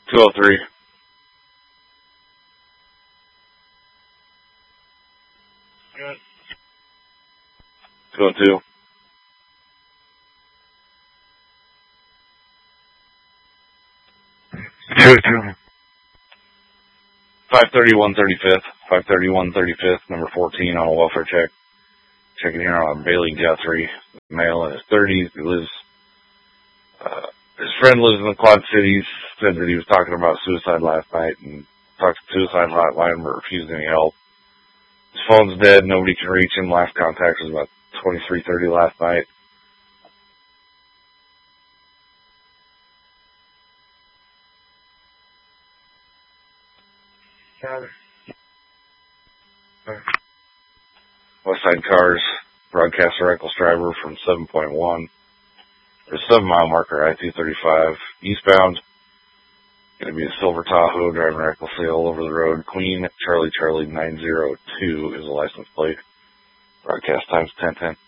203. 202. 202. 531 35th. 531 35th, number 14 on a welfare check. Checking here on Bailey Guthrie, male in his 30s. He lives, his friend lives in the Quad Cities. Said that he was talking about suicide last night and talked to suicide hotline but refused any help. His phone's dead. Nobody can reach him. Last contact was about 23:30 last night. Westside Cars, broadcaster reckless driver from 7.1. There's a 7-mile marker, I-235, eastbound. Going to be a silver Tahoe driving recklessly all over the road. Queen Charlie 902 is the license plate. Broadcast time's 10:10.